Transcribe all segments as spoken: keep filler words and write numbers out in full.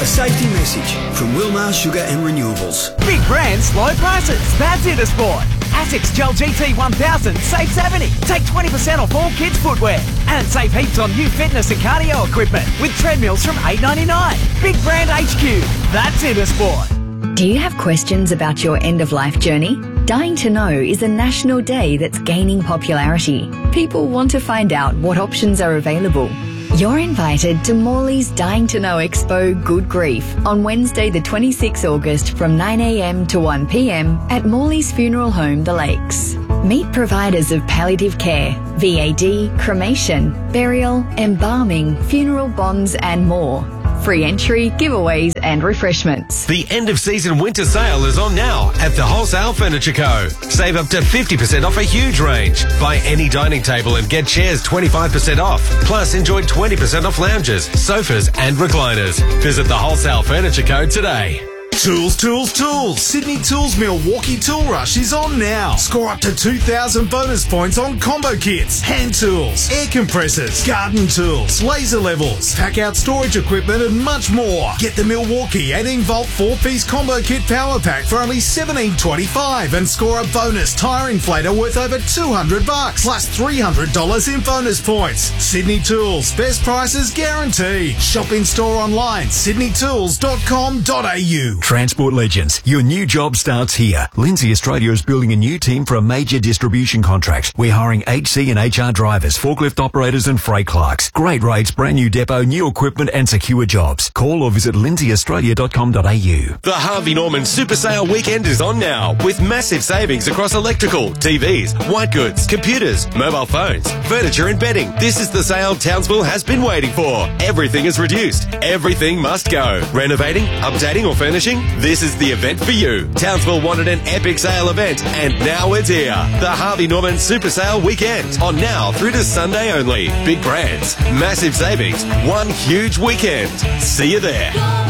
A safety message from Wilmar Sugar and Renewables. Big brands, low prices. That's Intersport. Asics Gel G T one thousand, save seventy. Take twenty percent off all kids' footwear. And save heaps on new fitness and cardio equipment with treadmills from eight ninety-nine. Big brand H Q. That's Intersport. Do you have questions about your end-of-life journey? Dying to Know is a national day that's gaining popularity. People want to find out what options are available. You're invited to Morley's Dying to Know Expo Good Grief on Wednesday the twenty-sixth of August from nine a m to one p m at Morley's Funeral Home, The Lakes. Meet providers of palliative care, V A D, cremation, burial, embalming, funeral bonds and more. Free entry, giveaways and refreshments. The end of season winter sale is on now at the Wholesale Furniture Co. Save up to fifty percent off a huge range. Buy any dining table and get chairs twenty-five percent off. Plus enjoy twenty percent off lounges, sofas and recliners. Visit the Wholesale Furniture Co. today. Tools, tools, tools. Sydney Tools Milwaukee Tool Rush is on now. Score up to two thousand bonus points on combo kits, hand tools, air compressors, garden tools, laser levels, pack out storage equipment and much more. Get the Milwaukee eighteen volt four piece combo kit power pack for only seventeen twenty-five and score a bonus tyre inflator worth over two hundred bucks plus three hundred dollars in bonus points. Sydney Tools, best prices guaranteed. Shop in store online, sydney tools dot com dot a u. Transport Legends, your new job starts here. Lindsay Australia is building a new team for a major distribution contract. We're hiring H C and H R drivers, forklift operators and freight clerks. Great rates, brand new depot, new equipment and secure jobs. Call or visit lindsay australia dot com dot a u. The Harvey Norman Super Sale weekend is on now with massive savings across electrical, T Vs, white goods, computers, mobile phones, furniture and bedding. This is the sale Townsville has been waiting for. Everything is reduced. Everything must go. Renovating, updating or furnishing? This is the event for you. Townsville wanted an epic sale event and now it's here. The Harvey Norman Super Sale weekend on now through to Sunday only. Big brands, massive savings, one huge weekend. See you there.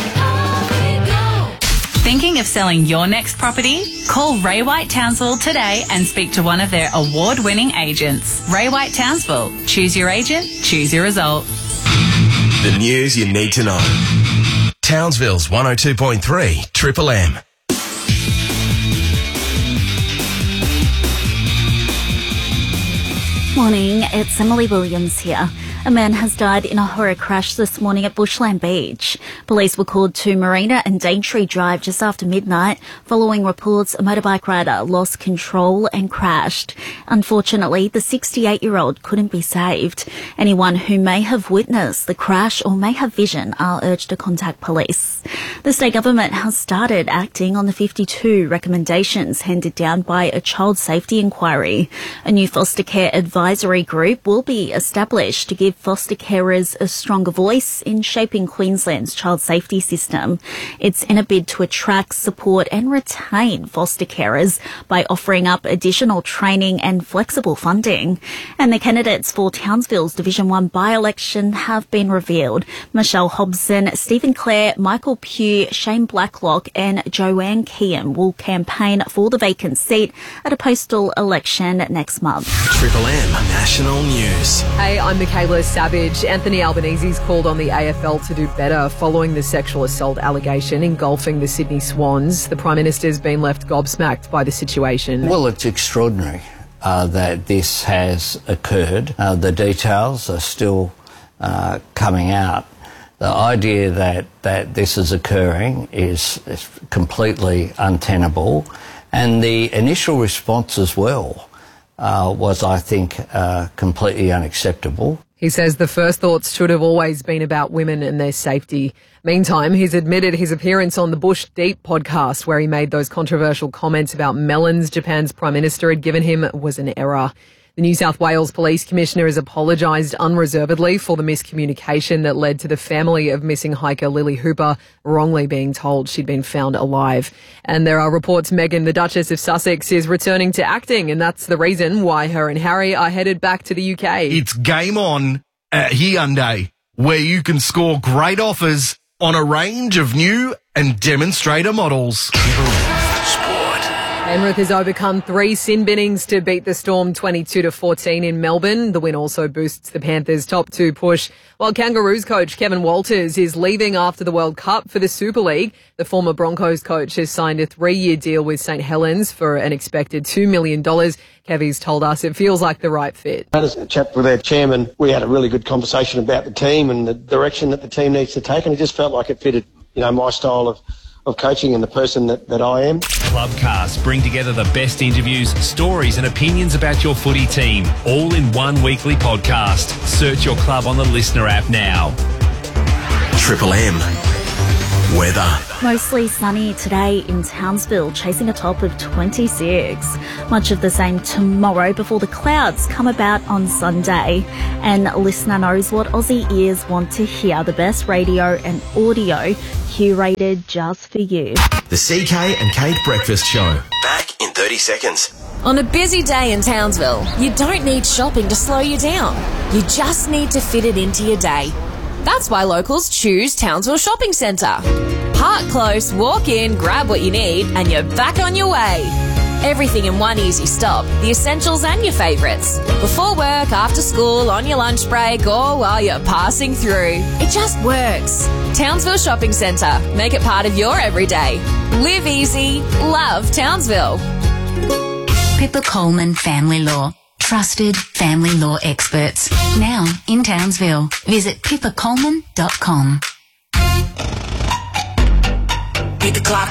Thinking of selling your next property? Call Ray White Townsville today and speak to one of their award-winning agents. Ray White Townsville. Choose your agent, choose your result. The news you need to know. Townsville's one oh two point three Triple M. Morning, it's Emily Williams here. A man has died in a horror crash this morning at Bushland Beach. Police were called to Marina and Daintree Drive just after midnight following reports a motorbike rider lost control and crashed. Unfortunately, the sixty-eight-year-old couldn't be saved. Anyone who may have witnessed the crash or may have vision are urged to contact police. The state government has started acting on the fifty-two recommendations handed down by a child safety inquiry. A new foster care advisory group will be established to give foster carers a stronger voice in shaping Queensland's child safety system. It's in a bid to attract, support and retain foster carers by offering up additional training and flexible funding. And the candidates for Townsville's Division one by-election have been revealed. Michelle Hobson, Stephen Clare, Michael Pugh, Shane Blacklock and Joanne Kean will campaign for the vacant seat at a postal election next month. Triple M National News. Hey, I'm Michaela Savage. Anthony Albanese's called on the A F L to do better following the sexual assault allegation engulfing the Sydney Swans. The Prime Minister's been left gobsmacked by the situation. Well, it's extraordinary uh, that this has occurred. Uh, the details are still uh, coming out. The idea that, that this is occurring is, is completely untenable. And the initial response as well uh, was, I think, uh, completely unacceptable. He says the first thoughts should have always been about women and their safety. Meantime, he's admitted his appearance on the Bush Deep podcast, where he made those controversial comments about melons Japan's Prime Minister had given him, was an error. The New South Wales Police Commissioner has apologised unreservedly for the miscommunication that led to the family of missing hiker Lily Hooper wrongly being told she'd been found alive. And there are reports Meghan, the Duchess of Sussex, is returning to acting, and that's the reason why her and Harry are headed back to the U K. It's game on at Hyundai, where you can score great offers on a range of new and demonstrator models. Sport. Penrith has overcome three sin binnings to beat the Storm twenty-two to fourteen in Melbourne. The win also boosts the Panthers' top two push, while Kangaroos coach Kevin Walters is leaving after the World Cup for the Super League. The former Broncos coach has signed a three-year deal with St Helens for an expected two million dollars. Kevy's told us it feels like the right fit. I had a chat with our chairman. We had a really good conversation about the team and the direction that the team needs to take, and it just felt like it fitted, you know, my style of of coaching and the person that, that I am. Clubcasts bring together the best interviews, stories and opinions about your footy team, all in one weekly podcast. Search your club on the Listener app now. Triple M. Weather. Mostly sunny today in Townsville, chasing a top of twenty-six. Much of the same tomorrow before the clouds come about on Sunday. And Listener knows what Aussie ears want to hear. The best radio and audio curated just for you. The C K and Kate Breakfast Show. Back in thirty seconds. On a busy day in Townsville, you don't need shopping to slow you down. You just need to fit it into your day. That's why locals choose Townsville Shopping Centre. Park close, walk in, grab what you need, and you're back on your way. Everything in one easy stop, the essentials and your favourites. Before work, after school, on your lunch break, or while you're passing through. It just works. Townsville Shopping Centre. Make it part of your everyday. Live easy. Love Townsville. Pippa Coleman Family Law. Trusted family law experts. Now in Townsville. Visit pippa coleman dot com. Beat the clock.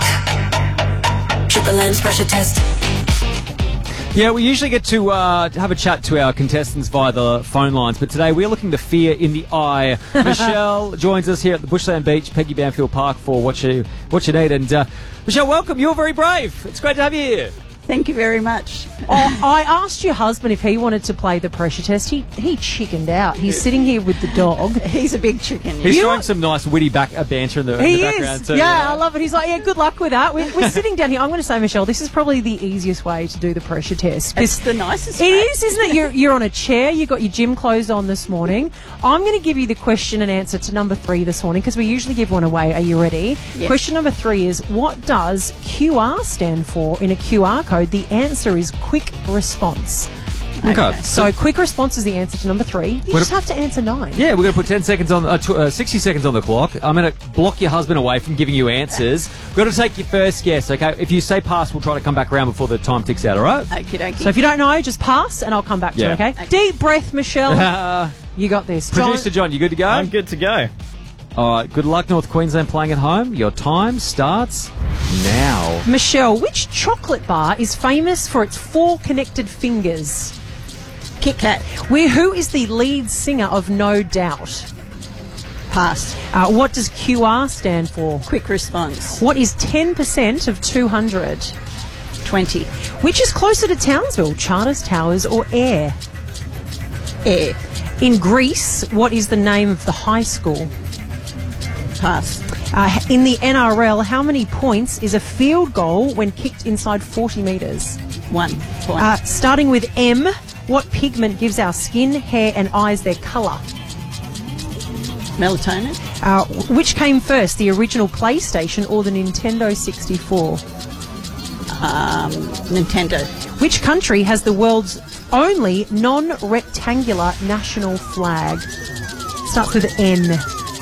Triple M's pressure test. Yeah, we usually get to uh, have a chat to our contestants via the phone lines, but today we're looking the fear in the eye. Michelle joins us here at the Bushland Beach, Peggy Banfield Park, for What You, what you Need. And uh, Michelle, welcome. You're very brave. It's great to have you here. Thank you very much. Oh, I asked your husband if he wanted to play the pressure test. He he chickened out. He's sitting here with the dog. He's a big chicken. He's You throwing know- some nice witty back uh, banter in the, in He the background is. too. Yeah, I love it. He's like, yeah, good luck with that. We're, we're sitting down here. I'm going to say, Michelle, this is probably the easiest way to do the pressure test. It's the nicest It way. is, isn't it? You're, you're on a chair. You've got your gym clothes on this morning. I'm going to give you the question and answer to number three this morning because we usually give one away. Are you ready? Yes. Question number three is, what does Q R stand for in a Q R code? The answer is quick response. Okay. So quick response is the answer to number three. You What just a- have to answer nine. Yeah, we're going to put ten seconds on, uh, tw- uh, sixty seconds on the clock. I'm going to block your husband away from giving you answers. We've got to take your first guess, okay? If you say pass, we'll try to come back around before the time ticks out, all right? Okie dokie. So if you don't know, just pass and I'll come back to Yeah. it, okay? Deep breath, Michelle. You got this. Producer John, you good to go? I'm good to go. All right, good luck, North Queensland playing at home. Your time starts now. Michelle, which chocolate bar is famous for its four connected fingers? Kit Kat. Where, who is the lead singer of No Doubt? Pass. Uh, what does Q R stand for? Quick response. What is ten percent of two hundred? twenty. Which is closer to Townsville, Charters Towers or Ayr? Ayr. In Greece, what is the name of the high school? Pass. Uh, in the N R L, how many points is a field goal when kicked inside forty metres? One point. Uh, starting with M, what pigment gives our skin, hair and eyes their colour? Melatonin. Uh, which came first, the original PlayStation or the Nintendo sixty-four? Um, Nintendo. Which country has the world's only non-rectangular national flag? Starts with N.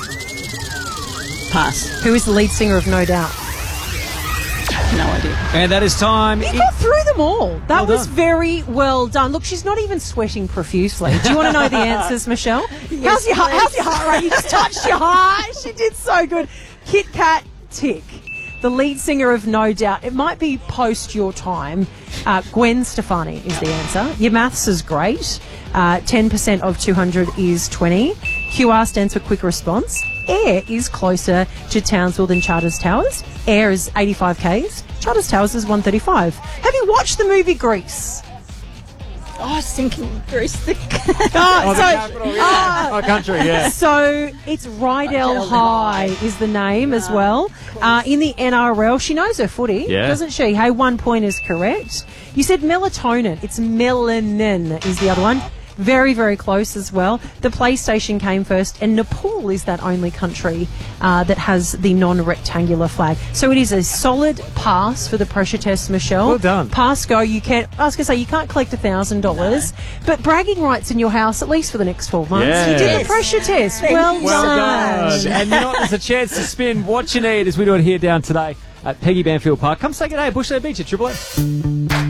Pass. Who is the lead singer of No Doubt? No idea. And that is time. You got through them all. That Well was done. very well done. Look, she's not even sweating profusely. Do you want to know the answers, Michelle? how's, your, heart- how's your heart rate? You just touched your heart. She did so good. Kit Kat, tick. The lead singer of No Doubt. It might be post your time. Uh, Gwen Stefani is the answer. Your maths is great. Uh, ten percent of two hundred is twenty. Q R stands for quick response. Air is closer to Townsville than Charters Towers. Air is eighty-five kays. Charters Towers is one thirty-five. Have you watched the movie Grease? Oh, I was thinking Greece. The Oh, the capital, yeah. ah, Oh, country, yeah. So it's Rydell Rydell High is the name as well. Uh, in the N R L, she knows her footy, Yeah. doesn't she? Hey, one point is correct. You said melatonin. It's melanin is the other one. Very, very close as well. The PlayStation came first, and Nepal is that only country uh, that has the non-rectangular flag. So it is a solid pass for the pressure test, Michelle. Well done. Pass go. You can. I was going to say you can't collect a thousand dollars, but bragging rights in your house at least for the next twelve months. Yes. You did the pressure test. Well, Well done. done. And you know what? There's a chance to spin what you need as we do it here down today at Peggy Banfield Park. Come say good day at Bushland Beach at Triple M.